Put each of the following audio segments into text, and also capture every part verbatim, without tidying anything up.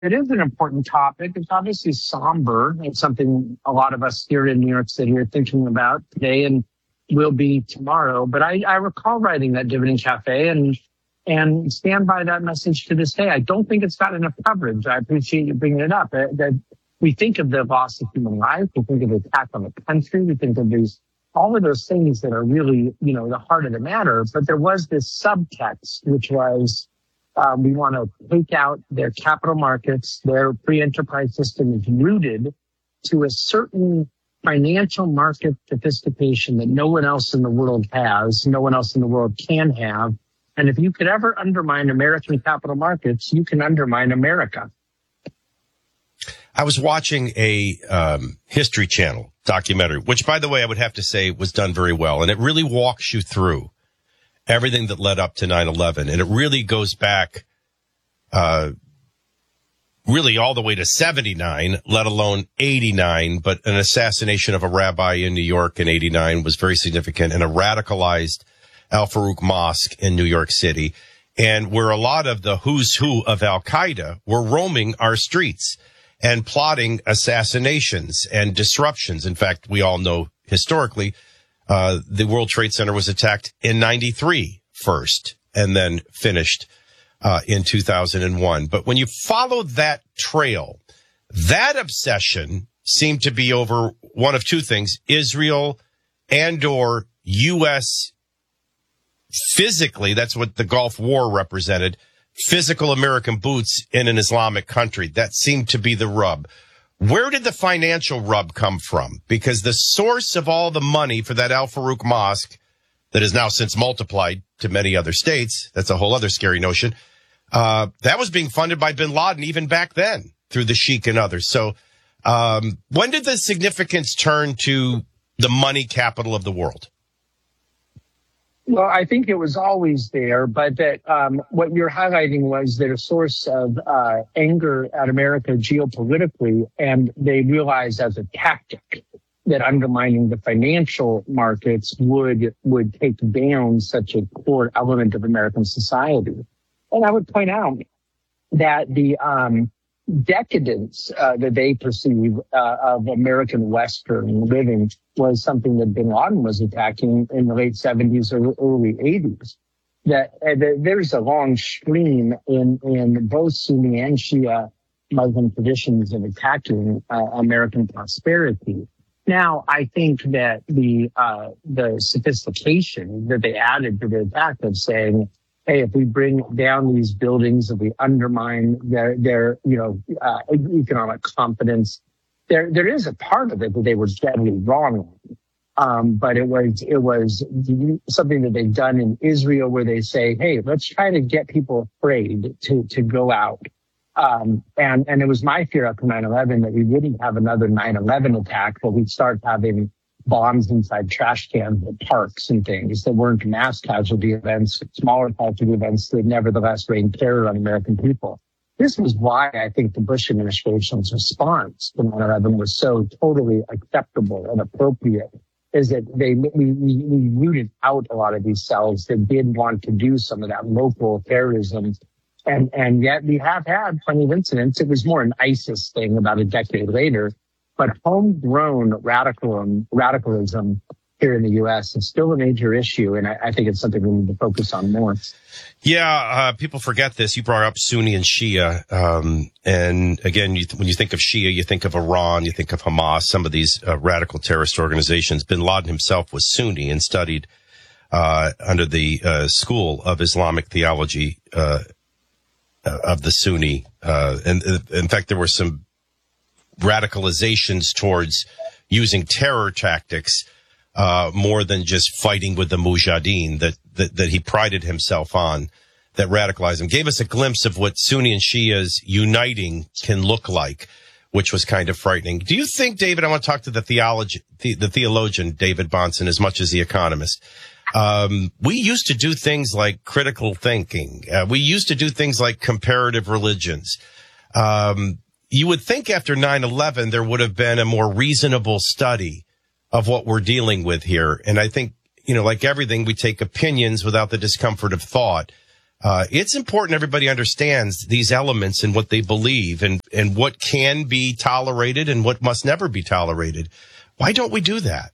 It is an important topic. It's obviously somber. It's something a lot of us here in New York City are thinking about today and will be tomorrow. But I, I recall writing that Dividend Cafe and and stand by that message to this day. I don't think it's got enough coverage. I appreciate you bringing it up. That, that we think of the loss of human life. We think of the attack on the country. We think of these, all of those things that are really, you know, the heart of the matter. But there was this subtext, which was, um, we want to take out their capital markets. Their free enterprise system is rooted to a certain financial market sophistication that no one else in the world has, no one else in the world can have. And if you could ever undermine American capital markets, you can undermine America. I was watching a um, History Channel documentary, which, by the way, I would have to say was done very well. And it really walks you through everything that led up to nine eleven. And it really goes back uh really all the way to seventy-nine, let alone eighty-nine. But an assassination of a rabbi in New York in eighty-nine was very significant, and a radicalized Al Farouk Mosque in New York City, and where a lot of the who's who of Al-Qaeda were roaming our streets and plotting assassinations and disruptions. In fact, we all know historically, uh, the World Trade Center was attacked in ninety-three first and then finished uh, in two thousand one. But when you follow that trail, that obsession seemed to be over one of two things: Israel and or U S physically, that's what the Gulf War represented, physical American boots in an Islamic country. That seemed to be the rub. Where did the financial rub come from? Because the source of all the money for that Al Farouk Mosque, that has now since multiplied to many other states, that's a whole other scary notion, uh, that was being funded by bin Laden even back then through the Sheikh and others. So um, when did the significance turn to the money capital of the world? Well, I think it was always there, but that um, what you're highlighting was that a source of uh, anger at America geopolitically, and they realized as a tactic that undermining the financial markets would would take down such a core element of American society. And I would point out that the um, decadence uh, that they perceive uh, of American Western living was something that bin Laden was attacking in the late seventies or early eighties. That uh, there's a long stream in, in both Sunni and Shia Muslim traditions of attacking uh, American prosperity. Now, I think that the uh, the sophistication that they added to the attack of saying, hey, if we bring down these buildings, if we undermine their, their you know, uh, economic confidence, there there is a part of it that they were deadly wrong on. Um, but it was it was something that they've done in Israel, where they say, hey, let's try to get people afraid to to go out. Um, and and it was my fear after nine eleven that we wouldn't have another nine eleven attack, but we'd start having bombs inside trash cans at parks and things that weren't mass casualty events, smaller casualty events that nevertheless rained terror on American people. This was why I think the Bush administration's response to nine eleven was so totally acceptable and appropriate, is that they we, we, we rooted out a lot of these cells that did want to do some of that local terrorism. And, and yet we have had plenty of incidents. It was more an ISIS thing about a decade later, but homegrown radicalism, radicalism here in the U S is still a major issue. And I, I think it's something we need to focus on more. Yeah. Uh, people forget this. You brought up Sunni and Shia. Um, and again, you th- when you think of Shia, you think of Iran, you think of Hamas, some of these uh, radical terrorist organizations. Bin Laden himself was Sunni and studied, uh, under the, uh, school of Islamic theology, uh, of the Sunni. Uh, and uh, in fact, there were some radicalizations towards using terror tactics, uh, more than just fighting with the Mujahideen that, that, that he prided himself on, that radicalized him. Gave us a glimpse of what Sunni and Shias uniting can look like, which was kind of frightening. Do you think, David, I want to talk to the theology, the, the theologian, David Bahnsen, as much as the economist. Um, we used to do things like critical thinking. Uh, we used to do things like comparative religions. Um, you would think after nine eleven, there would have been a more reasonable study of what we're dealing with here. And I think, you know, like everything, we take opinions without the discomfort of thought. Uh, it's important everybody understands these elements and what they believe and, and what can be tolerated and what must never be tolerated. Why don't we do that?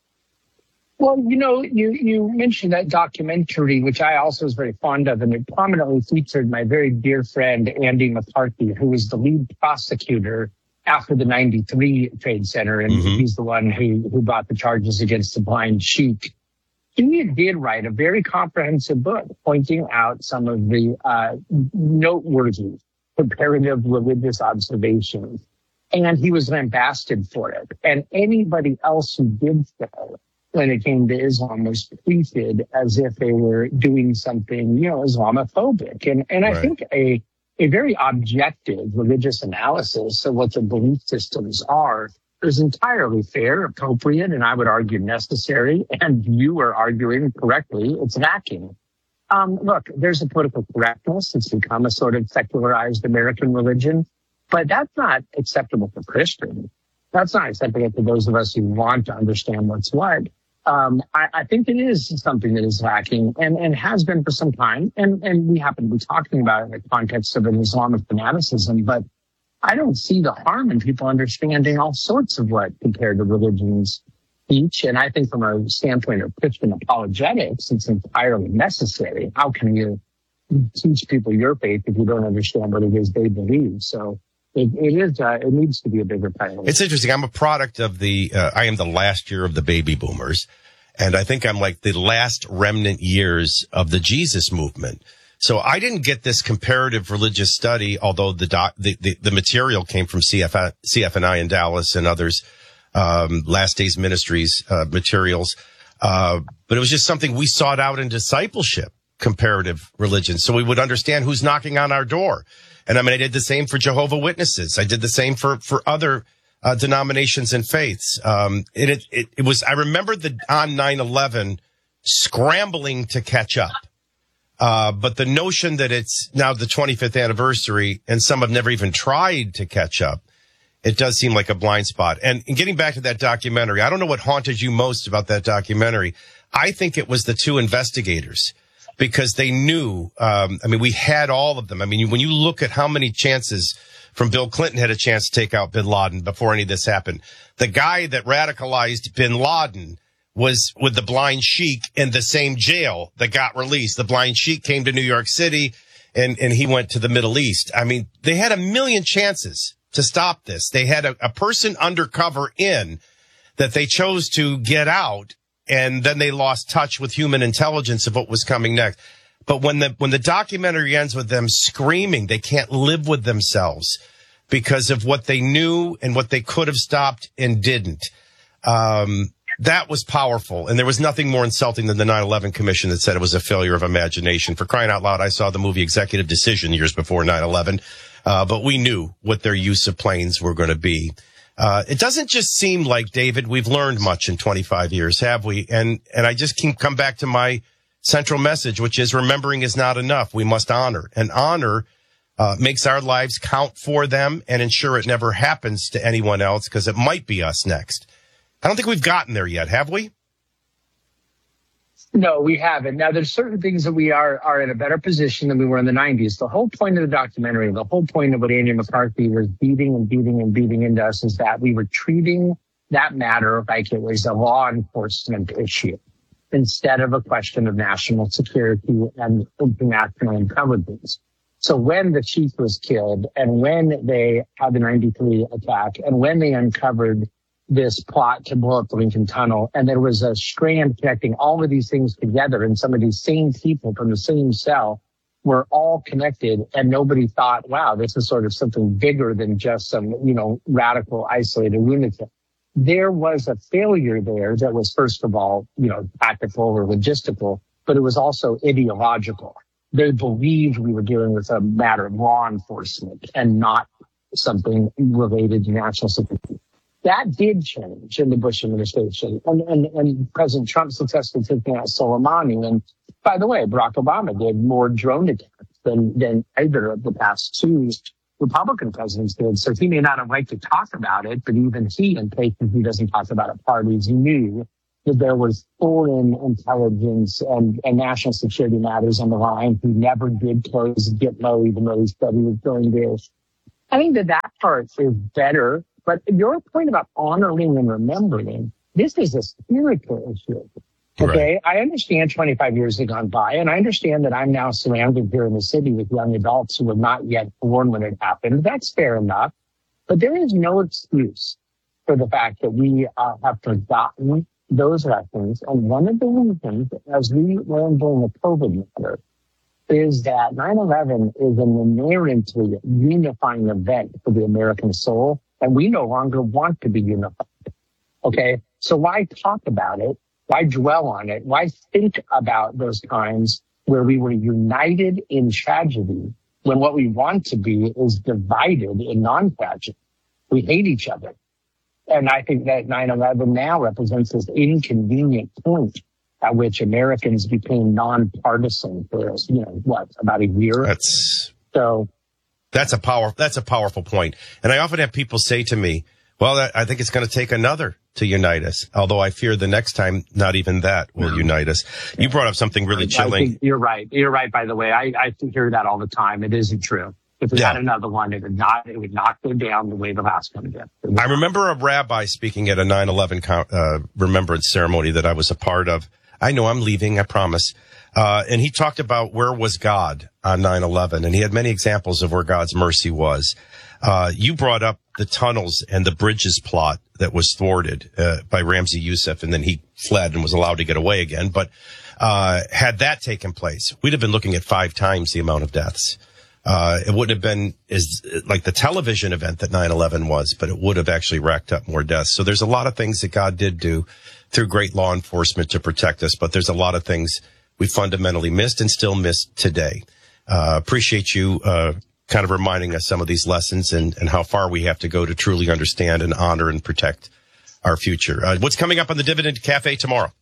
Well, you know, you, you mentioned that documentary, which I also was very fond of, and it prominently featured my very dear friend, Andy McCarthy, who was the lead prosecutor after the ninety-three Trade Center. And mm-hmm. he's the one who, who brought the charges against the blind sheik. He did write a very comprehensive book pointing out some of the uh, noteworthy comparative religious observations. And he was lambasted for it. And anybody else who did so when it came to Islam was treated as if they were doing something, you know, Islamophobic. And, and I right. think a, a very objective religious analysis of what the belief systems are is entirely fair, appropriate, and I would argue necessary. And you are arguing correctly, it's lacking. Um, look, there's a political correctness. It's become a sort of secularized American religion, but that's not acceptable for Christians. That's not acceptable to those of us who want to understand what's what. Um, I, I think it is something that is lacking and, and has been for some time. And, and we happen to be talking about it in the context of an Islamic fanaticism, but I don't see the harm in people understanding all sorts of what compared to religions teach. And I think from a standpoint of Christian apologetics, it's entirely necessary. How can you teach people your faith if you don't understand what it is they believe? So it, it is, uh, it needs to be a bigger priority. It's interesting. I'm a product of the, uh, I am the last year of the baby boomers. And I think I'm like the last remnant years of the Jesus movement. So I didn't get this comparative religious study, although the doc, the, the, the material came from C F, C F N I in Dallas and others, um, Last Days Ministries, uh, materials. Uh, but it was just something we sought out in discipleship, comparative religion. So we would understand who's knocking on our door. And I mean, I did the same for Jehovah Witnesses. I did the same for, for other, uh, denominations and faiths. Um, it, it, it was, I remember the, on nine eleven scrambling to catch up. Uh, but the notion that it's now the twenty-fifth anniversary and some have never even tried to catch up, it does seem like a blind spot. And, and getting back to that documentary, I don't know what haunted you most about that documentary. I think it was the two investigators because they knew, um, I mean, we had all of them. I mean, when you look at how many chances from Bill Clinton had a chance to take out bin Laden before any of this happened. The guy that radicalized bin Laden was with the blind sheik in the same jail that got released. The blind sheik came to New York City and, and he went to the Middle East. I mean, they had a million chances to stop this. They had a, a person undercover in that they chose to get out, and then they lost touch with human intelligence of what was coming next. But when the, when the documentary ends with them screaming, they can't live with themselves because of what they knew and what they could have stopped and didn't. Um, That was powerful, and there was nothing more insulting than the nine eleven Commission that said it was a failure of imagination. For crying out loud, I saw the movie Executive Decision years before nine eleven, uh, but we knew what their use of planes were going to be. Uh, it doesn't just seem like, David, we've learned much in twenty-five years, have we? And and I just can come back to my central message, which is remembering is not enough. We must honor, and honor uh, makes our lives count for them and ensure it never happens to anyone else because it might be us next. I don't think we've gotten there yet, have we? No, we haven't. Now, there's certain things that we are are in a better position than we were in the nineties. The whole point of the documentary, the whole point of what Andy McCarthy was beating and beating and beating into us is that we were treating that matter like it was a law enforcement issue instead of a question of national security and international intelligence. So when the chief was killed and when they had the ninety-three attack and when they uncovered this plot to blow up the Lincoln Tunnel, and there was a strand connecting all of these things together, and some of these same people from the same cell were all connected, and nobody thought, wow, this is sort of something bigger than just some, you know, radical, isolated lunatic. There was a failure there that was, first of all, you know, tactical or logistical, but it was also ideological. They believed we were dealing with a matter of law enforcement and not something related to national security. That did change in the Bush administration, and, and, and President Trump successfully taking out Soleimani. And by the way, Barack Obama did more drone attacks than, than either of the past two Republican presidents did. So he may not have liked to talk about it, but even he, in places he doesn't talk about at parties, he knew that there was foreign intelligence and, and national security matters on the line, who never did close Gitmo, even though he said he was going to. I think that that part is better. But your point about honoring and remembering, this is a spiritual issue. Okay, right. I understand twenty-five years have gone by, and I understand that I'm now surrounded here in the city with young adults who were not yet born when it happened. That's fair enough. But there is no excuse for the fact that we uh, have forgotten those lessons. And one of the reasons, as we learned during the COVID matter, is that nine eleven is an inherently unifying event for the American soul, and we no longer want to be unified. Okay, so why talk about it? Why dwell on it? Why think about those times where we were united in tragedy when what we want to be is divided in non-tragedy? We hate each other. And I think that nine eleven now represents this inconvenient point at which Americans became non-partisan for, you know, what, about a year? That's, so, that's a power, that's a powerful point. And I often have people say to me, well, I think it's going to take another to unite us. Although I fear the next time, not even that will no. unite us. You brought up something really chilling. I think you're right. You're right, by the way. I, I hear that all the time. It isn't true. If we yeah. had another one, it would not, it would not go down the way the last one did. I remember a rabbi speaking at a nine eleven uh, remembrance ceremony that I was a part of. I know I'm leaving, I promise. Uh, and he talked about where was God on nine eleven, and he had many examples of where God's mercy was. Uh, you brought up the tunnels and the bridges plot that was thwarted uh, by Ramzi Youssef, and then he fled and was allowed to get away again. But uh had that taken place, we'd have been looking at five times the amount of deaths. Uh it wouldn't have been as like the television event that nine eleven was, but it would have actually racked up more deaths. So there's a lot of things that God did do through great law enforcement to protect us, but there's a lot of things we fundamentally missed and still miss today. Uh appreciate you uh kind of reminding us some of these lessons and, and how far we have to go to truly understand and honor and protect our future. Uh, what's coming up on the Dividend Cafe tomorrow?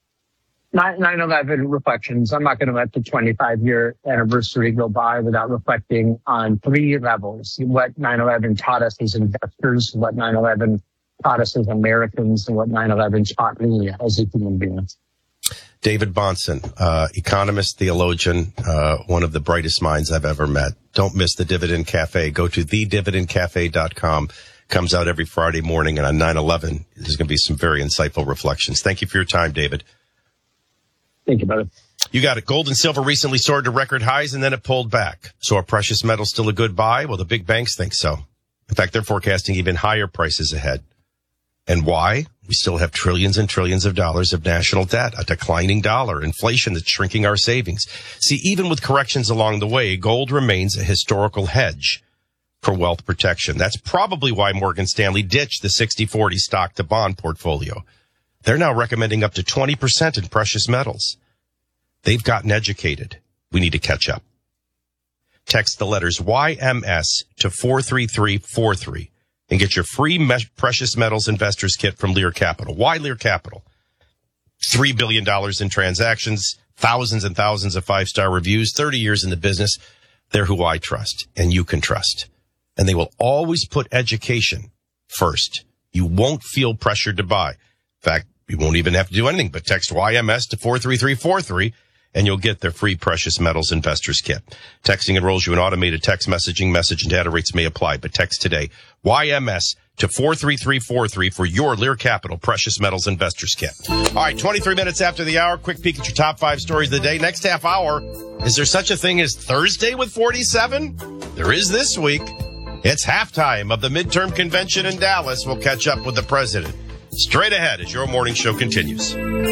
nine eleven reflections. I'm not going to let the twenty-five year anniversary go by without reflecting on three levels. What nine eleven taught us as investors, what nine eleven taught us as Americans, and what nine eleven taught me as a human being. David Bahnsen, uh, economist, theologian, uh, one of the brightest minds I've ever met. Don't miss the Dividend Cafe. Go to the dividend cafe dot com. Comes out every Friday morning, and on nine eleven, there's going to be some very insightful reflections. Thank you for your time, David. Thank you, brother. You got it. Gold and silver recently soared to record highs, and then it pulled back. So are precious metals still a good buy? Well, the big banks think so. In fact, they're forecasting even higher prices ahead. And why? We still have trillions and trillions of dollars of national debt, a declining dollar, inflation that's shrinking our savings. See, even with corrections along the way, gold remains a historical hedge for wealth protection. That's probably why Morgan Stanley ditched the sixty forty stock to bond portfolio. They're now recommending up to twenty percent in precious metals. They've gotten educated. We need to catch up. Text the letters Y M S to four three three four three. And get your free me- precious metals investors kit from Lear Capital. Why Lear Capital? Three billion dollars in transactions, thousands and thousands of five-star reviews, thirty years in the business. They're who I trust, and you can trust. And they will always put education first. You won't feel pressured to buy. In fact, you won't even have to do anything but text Y M S to four three three four three. And you'll get their free precious metals investors kit. Texting enrolls you in automated text messaging. Message and data rates may apply, but text today Y M S to four three three four three for your Lear Capital precious metals investors kit. All right, twenty-three minutes after the hour, quick peek at your top five stories of the day. Next half hour, is there such a thing as Thursday with forty-seven? There is this week. It's halftime of the midterm convention in Dallas. We'll catch up with the president. Straight ahead as your morning show continues.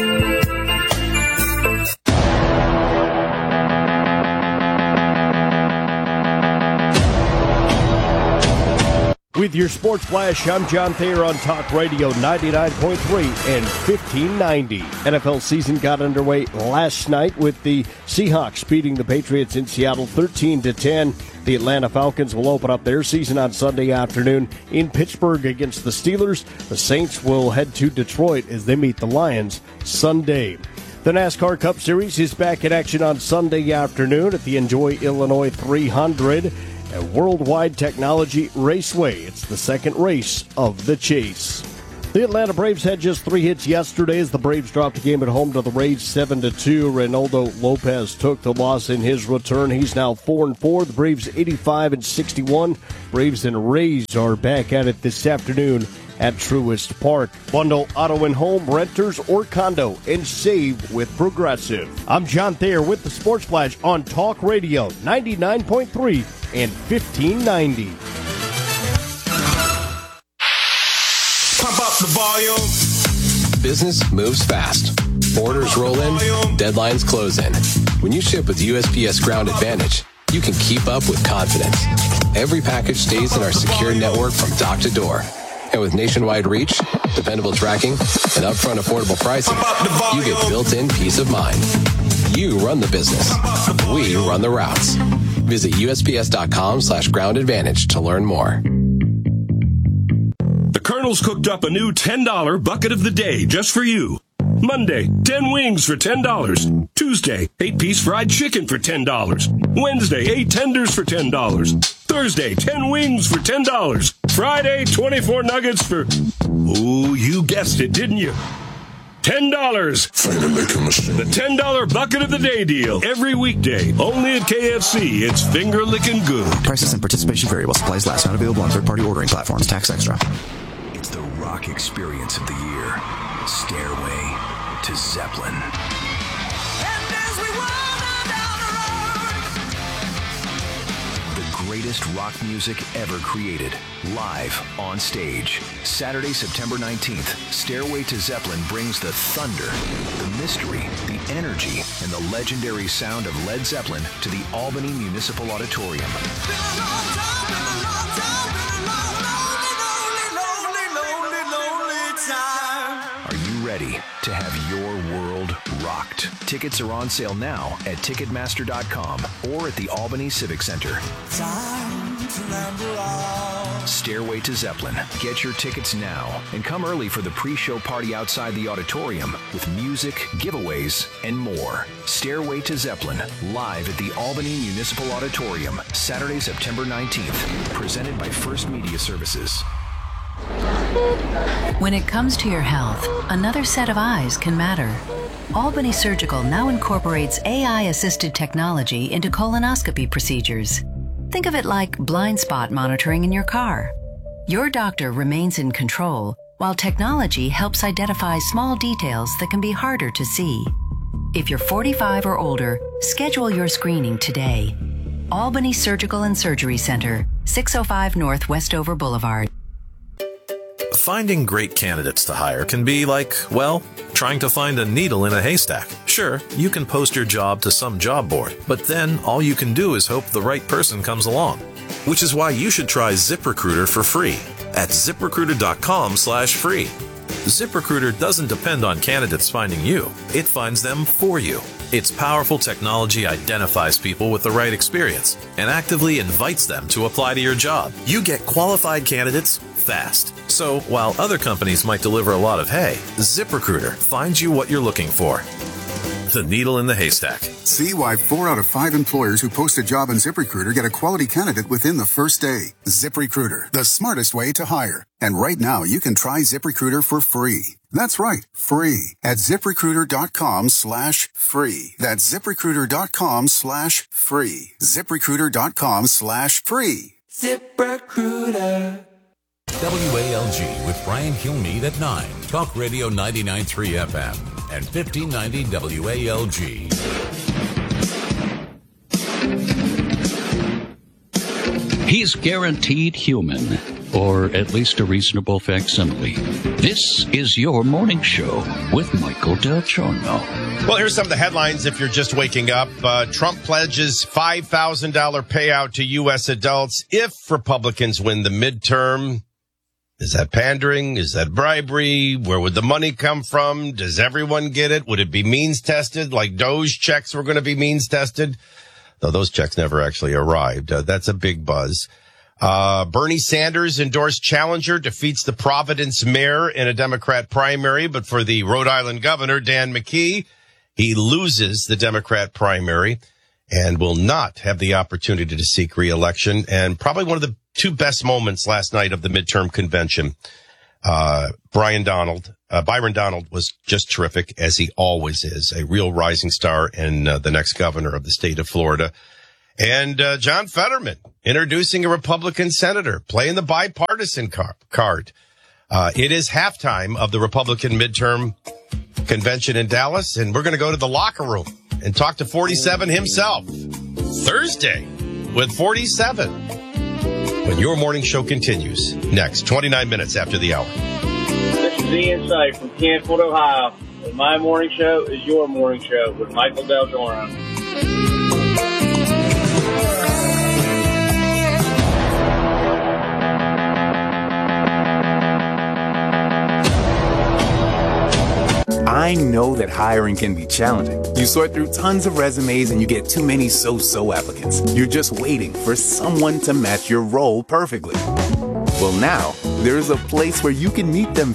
With your Sports Flash, I'm John Thayer on Talk Radio ninety-nine point three and fifteen ninety. N F L season got underway last night with the Seahawks beating the Patriots in Seattle thirteen to ten. The Atlanta Falcons will open up their season on Sunday afternoon in Pittsburgh against the Steelers. The Saints will head to Detroit as they meet the Lions Sunday. The NASCAR Cup Series is back in action on Sunday afternoon at the Enjoy Illinois three hundred. At Worldwide Technology Raceway. It's the second race of the chase. The Atlanta Braves had just three hits yesterday as the Braves dropped a game at home to the Rays seven to two. Reynaldo Lopez took the loss in his return. He's now four and four. The Braves eighty-five and sixty-one. Braves and Rays are back at it this afternoon at Truist Park. Bundle auto and home, renters, or condo, and save with Progressive. I'm John Thayer with the Sports Flash on Talk Radio ninety-nine point three and fifteen ninety. Pump up the volume. Business moves fast. Orders roll in, deadlines close in. When you ship with U S P S Ground Advantage, you can keep up with confidence. Every package stays in our secure network from dock to door. And with nationwide reach, dependable tracking, and upfront affordable pricing, you get built-in peace of mind. You run the business. We run the routes. Visit USPS.com slash ground advantage to learn more. The Colonel's cooked up a new ten dollar bucket of the day just for you. Monday, ten wings for ten dollars. Tuesday, eight piece fried chicken for ten dollars. Wednesday, eight tenders for ten dollars. Thursday, ten wings for ten dollars. Friday, twenty-four nuggets for, oh, you guessed it, didn't you? ten dollars. The ten dollar bucket of the day deal. Every weekday, only at K F C. It's finger-licking good. Prices and participation vary while supplies last. Not available on third-party ordering platforms. Tax extra. It's the rock experience of the year. Stairway to Zeppelin. And as we wander down the road, the greatest rock music ever created, live on stage. Saturday, September nineteenth, Stairway to Zeppelin brings the thunder, the mystery, the energy, and the legendary sound of Led Zeppelin to the Albany Municipal Auditorium. been a long time, been a long time, been a long, lonely, lonely, lonely, lonely, lonely time. Are you ready to have your world rocked? Tickets are on sale now at Ticketmaster dot com or at the Albany Civic Center. Time to ramble on. Stairway to Zeppelin. Get your tickets now and come early for the pre-show party outside the auditorium with music, giveaways, and more. Stairway to Zeppelin, live at the Albany Municipal Auditorium, Saturday, September nineteenth. Presented by First Media Services. When it comes to your health, another set of eyes can matter. Albany Surgical now incorporates A I-assisted technology into colonoscopy procedures. Think of it like blind spot monitoring in your car. Your doctor remains in control, while technology helps identify small details that can be harder to see. If you're forty-five or older, schedule your screening today. Albany Surgical and Surgery Center, six oh five North Westover Boulevard. Finding great candidates to hire can be like, well, trying to find a needle in a haystack. Sure, you can post your job to some job board, but then all you can do is hope the right person comes along. Which is why you should try ZipRecruiter for free at ZipRecruiter.com slash free. ZipRecruiter doesn't depend on candidates finding you. It finds them for you. Its powerful technology identifies people with the right experience and actively invites them to apply to your job. You get qualified candidates fast. So while other companies might deliver a lot of hay, ZipRecruiter finds you what you're looking for. The needle in the haystack. See why four out of five employers who post a job on ZipRecruiter get a quality candidate within the first day. ZipRecruiter, the smartest way to hire. And right now, you can try ZipRecruiter for free. That's right, free. At ZipRecruiter.com slash free. That's ZipRecruiter.com slash free. ZipRecruiter.com slash free. ZipRecruiter. W A L G with Brian Kilmeade at nine. Talk Radio ninety-nine point three F M and fifteen ninety W A L G. He's guaranteed human, or at least a reasonable facsimile. This is your morning show with Michael Del Giorno. Well, here's some of the headlines if you're just waking up. Uh, Trump pledges five thousand dollars payout to U S adults if Republicans win the midterm. Is that pandering? Is that bribery? Where would the money come from? Does everyone get it? Would it be means tested? Like Doge checks were going to be means tested? Though those checks never actually arrived. Uh, that's a big buzz. Uh, Bernie Sanders endorsed challenger, defeats the Providence mayor in a Democrat primary. But for the Rhode Island governor, Dan McKee, he loses the Democrat primary and will not have the opportunity to seek re-election. And probably one of the two best moments last night of the midterm convention. Uh, Brian Donald, uh, Byron Donald was just terrific, as he always is, a real rising star and uh, the next governor of the state of Florida. And uh, John Fetterman introducing a Republican senator, playing the bipartisan car- card. Uh, it is halftime of the Republican midterm convention in Dallas, and we're going to go to the locker room and talk to forty-seven himself. Thursday with forty-seven. When your morning show continues next, twenty-nine minutes after the hour. This is the Insight from Canfield, Ohio. And my morning show is your morning show with Michael Del Toro. I know that hiring can be challenging. You sort through tons of resumes and you get too many so-so applicants. You're just waiting for someone to match your role perfectly. Well, now, there's a place where you can meet them